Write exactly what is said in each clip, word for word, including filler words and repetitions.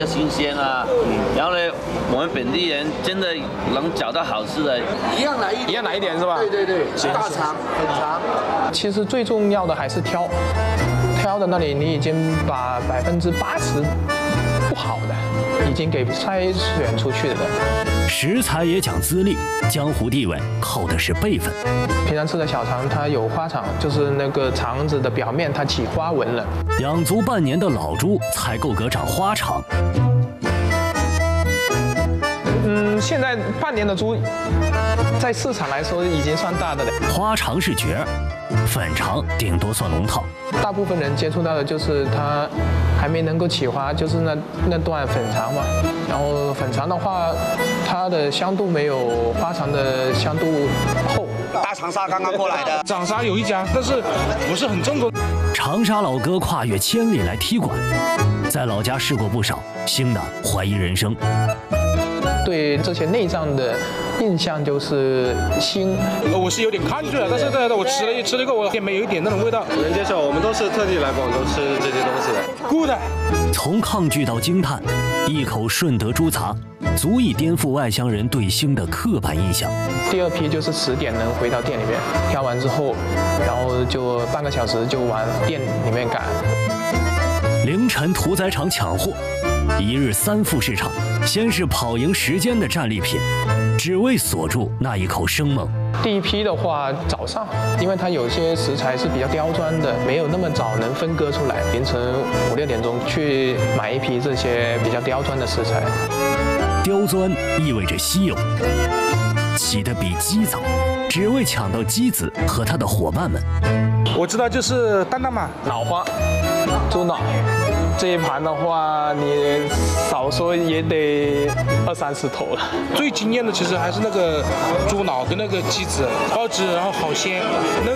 新鲜啊，嗯、然后呢，我们本地人真的能找到好吃的， 一样来一一样来一点是吧？ 对对对，大肠很长。 其实最重要的还是挑，挑的那里你已经把百分之八十不好的已经给筛选出去了。 食材也讲资历，江湖地位靠的是辈分。 平常吃的小肠，它有花肠，就是那个肠子的表面它起花纹了。 养足半年的老猪才够格长花肠。 嗯，现在半年的猪，在市场来说已经算大的了。 花肠是角儿，粉肠顶多算龙套。 大部分人接触到的就是它还没能够起花，就是那那段粉肠嘛。然后粉肠的话，它的香度没有花肠的香度厚。 大长沙刚刚过来的， 长沙有一家，但是不是很正宗。 长沙老哥跨越千里来踢馆，在老家试过不少，兴的怀疑人生。 对这些内脏的印象就是腥， 我是有点抗拒了，但是对对，我吃了一吃了一个，我也没有一点那种味道， 能接受。我们都是特地来广州吃这些东西的。 Good。 从抗拒到惊叹，一口顺德猪杂，足以颠覆外乡人对兴的刻板印象。 第二批就是十点能回到店里面，挑完之后，然后就半个小时就往店里面赶。 凌晨屠宰场抢货，一日三副市场，先是跑赢时间的战利品，只为锁住那一口生猛。 第一批的话，早上，因为它有些食材是比较刁钻的，没有那么早能分割出来，凌晨五六点钟去买一批这些比较刁钻的食材。 刁钻意味着稀有，起得比鸡早，只为抢到鸡子和他的伙伴们。 我知道就是蛋蛋嘛， 脑花、猪脑。这一盘的话，你少说也得二三十头了。 最惊艳的其实还是那个猪脑跟那个鸡子，包汁，然后好鲜。那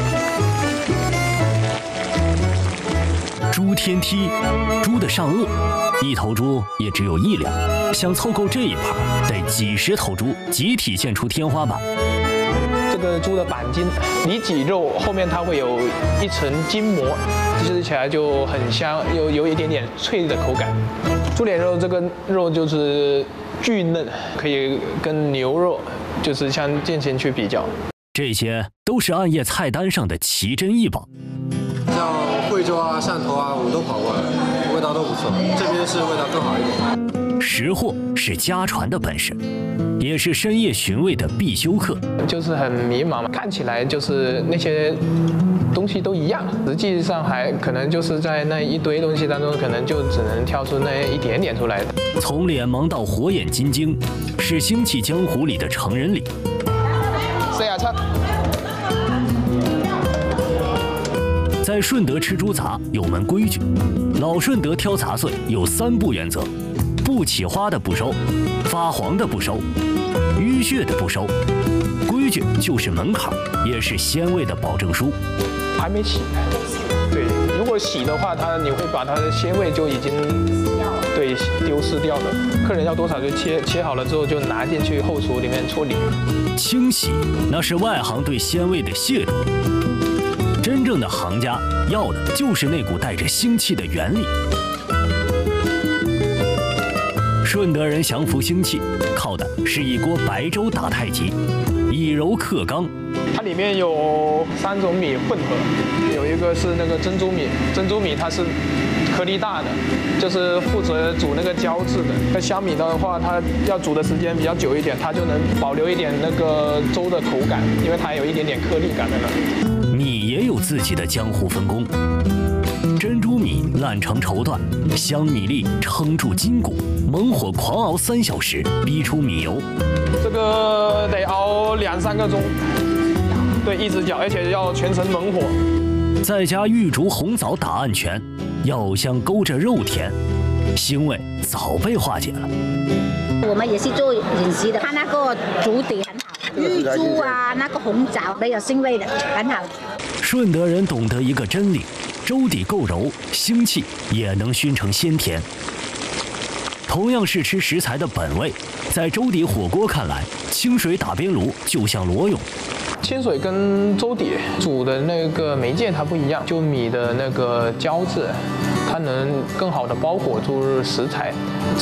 猪天梯，猪的上颚，一头猪也只有一两，想凑够这一盘，得几十头猪集体献出天花板。 这个猪的板筋里脊肉后面它会有一层筋膜，吃起来就很香，有有一点点脆的口感。猪脸肉这个肉就是巨嫩，可以跟牛肉就是相进行去比较。 这些都是暗夜菜单上的奇珍异宝。 像惠州啊、汕头啊，我们都跑过来，味道都不错。这边是味道更好一点。 识货是家传的本事，也是深夜寻味的必修课。 就是很迷茫嘛，看起来就是那些东西都一样，实际上还可能就是在那一堆东西当中，可能就只能挑出那一点点出来的。 从脸盲到火眼金睛，是兴起江湖里的成人礼。 四廿七。 在顺德吃猪杂有门规矩，老顺德挑杂碎有三不原则：不起花的不收，发黄的不收，淤血的不收。规矩就是门槛，也是鲜味的保证书。 还没洗，对，如果洗的话，它你会把它的鲜味就已经对丢失掉了。客人要多少就切，切好了之后就拿进去后厨里面处理。 清洗那是外行对鲜味的亵渎，真正的行家要的就是那股带着腥气的原理。顺德人降服腥气，靠的是一锅白粥打太极，以柔克刚。 它里面有三种米混合，有一个是那个珍珠米，珍珠米它是颗粒大的，就是负责煮那个胶质的。那香米的话，它要煮的时间比较久一点，它就能保留一点那个粥的口感，因为它有一点点颗粒感在那。 米也有自己的江湖分工。珍珠米烂成绸缎，香米粒撑住筋骨，猛火狂熬三小时，逼出米油。 这个得熬两三个钟，对，一直搅，而且要全程猛火。 再加玉竹红枣打暗拳，药香勾着肉甜，腥味早被化解了。 我们也是做饮食的，它那个煮底很好，玉珠啊，那个红枣没有腥味的，很好。 顺德人懂得一个真理：粥底够柔，腥气也能熏成鲜甜。同样是吃食材的本味，在粥底火锅看来，清水打边炉就像裸泳。 清水跟粥底煮的那个媒介它不一样，就米的那个胶质， 它能更好的包裹住食材。